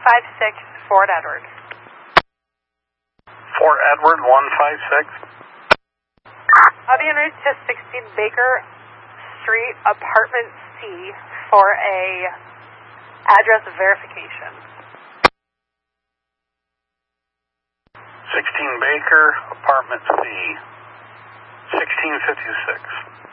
Fort Edward. Fort Edward, 156. I'll be en route to 16 Baker Street, Apartment C, for a address verification. 16 Baker, Apartment C, 1656.